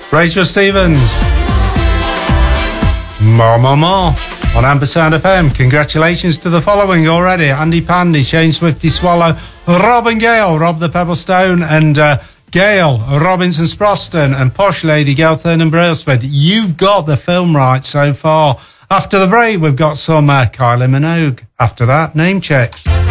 Rachel Stevens. More. On Ampersand FM. Congratulations to the following already. Andy Pandy, Shane Swifty Swallow, Rob and Gail, Rob the Pebblestone, and Gail Robinson Sproston, and Posh Lady Gelthern and Brailsford. You've got the film right so far. After the break, we've got some Kylie Minogue. After that, name checks.